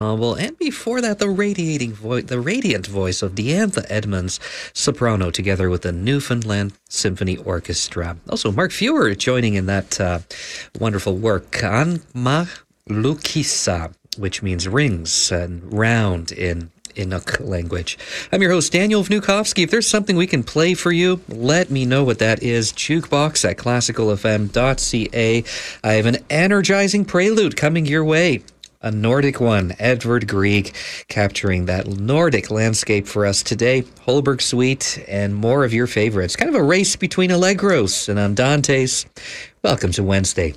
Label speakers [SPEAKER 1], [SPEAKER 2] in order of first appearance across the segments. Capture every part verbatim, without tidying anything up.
[SPEAKER 1] Well, and before that, the radiating voice, the radiant voice of Diantha Edmonds, soprano, together with the Newfoundland Symphony Orchestra. Also, Mark Feuer joining in that uh, wonderful work, Anma Lukisa, which means rings and round in Inuk language. I'm your host, Daniel Vnukovsky. If there's something we can play for you, let me know what that is. Jukebox at classical f m dot c a. I have an energizing prelude coming your way. A Nordic one, Edvard Grieg, capturing that Nordic landscape for us today. Holberg Suite and more of your favorites. Kind of a race between Allegros and Andantes. Welcome to Wednesday.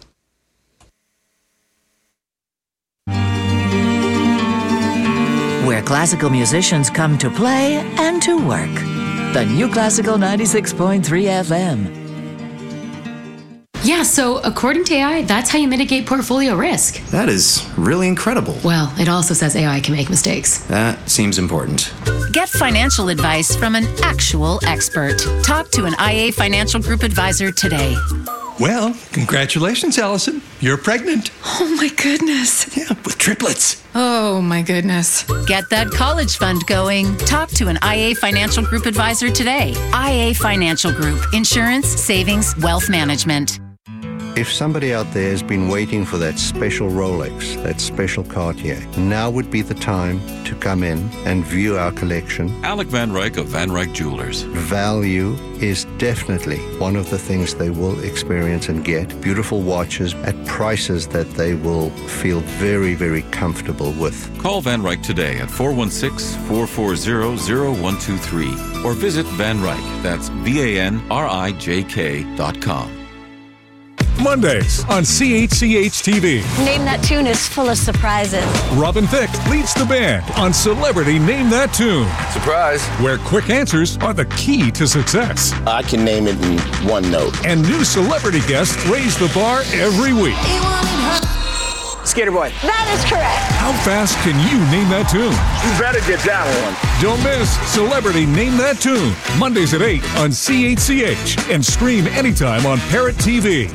[SPEAKER 2] Where classical musicians come to play and to work. The New Classical ninety-six point three F M.
[SPEAKER 3] Yeah, so according to A I, that's how you mitigate portfolio risk.
[SPEAKER 4] That is really incredible.
[SPEAKER 3] Well, it also says A I can make mistakes.
[SPEAKER 4] That seems important.
[SPEAKER 5] Get financial advice from an actual expert. Talk to an I A Financial Group advisor today.
[SPEAKER 6] Well, congratulations, Allison. You're pregnant.
[SPEAKER 3] Oh my goodness.
[SPEAKER 6] Yeah, with triplets.
[SPEAKER 3] Oh my goodness.
[SPEAKER 5] Get that college fund going. Talk to an I A Financial Group advisor today. I A Financial Group. Insurance, savings, wealth management.
[SPEAKER 7] If somebody out there has been waiting for that special Rolex, that special Cartier, now would be the time to come in and view our collection.
[SPEAKER 8] Alec Van Ryk of Van Ryk Jewelers.
[SPEAKER 7] Value is definitely one of the things they will experience and get. Beautiful watches at prices that they will feel very, very comfortable with.
[SPEAKER 8] Call Van Ryk today at four one six, four four zero, zero one two three or visit Van Ryk, that's V A N R I J K dot com.
[SPEAKER 9] Mondays on C H C H T V.
[SPEAKER 10] Name That Tune is full of surprises.
[SPEAKER 9] Robin Thicke leads the band on Celebrity Name That Tune.
[SPEAKER 11] Surprise.
[SPEAKER 9] Where quick answers are the key to success.
[SPEAKER 11] I can name it in one note.
[SPEAKER 9] And new celebrity guests raise the bar every week.
[SPEAKER 11] Skater Boy.
[SPEAKER 10] That is correct.
[SPEAKER 9] How fast can you name that tune?
[SPEAKER 11] You better get that one.
[SPEAKER 9] Don't miss Celebrity Name That Tune. Mondays at eight on C H C H and stream anytime on Parrot T V.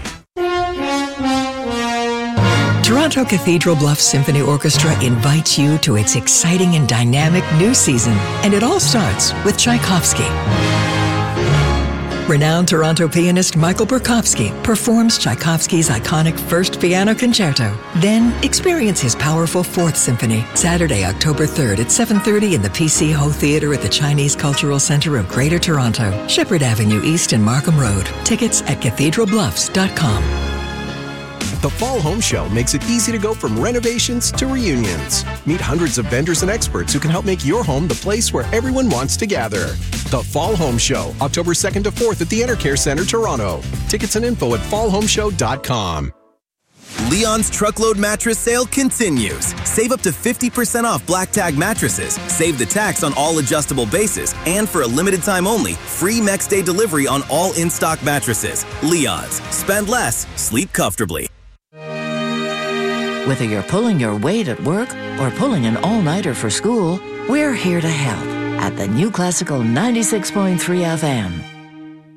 [SPEAKER 12] Toronto Cathedral Bluffs Symphony Orchestra invites you to its exciting and dynamic new season, and it all starts with Tchaikovsky. Renowned Toronto pianist Michael Berkowski performs Tchaikovsky's iconic First Piano Concerto. Then experience his powerful Fourth Symphony, Saturday, October third at seven thirty in the P C Ho Theatre at the Chinese Cultural Centre of Greater Toronto, Shepherd Avenue East and Markham Road. Tickets at cathedral bluffs dot com.
[SPEAKER 13] The Fall Home Show makes it easy to go from renovations to reunions. Meet hundreds of vendors and experts who can help make your home the place where everyone wants to gather. The Fall Home Show, October second to fourth at the Intercare Centre, Toronto. Tickets and info at fall home show dot com.
[SPEAKER 14] Leon's Truckload Mattress Sale continues. Save up to fifty percent off Black Tag mattresses, save the tax on all adjustable bases, and for a limited time only, free next day delivery on all in-stock mattresses. Leon's. Spend less, sleep comfortably.
[SPEAKER 2] Whether you're pulling your weight at work or pulling an all-nighter for school, we're here to help at the New Classical ninety-six point three F M.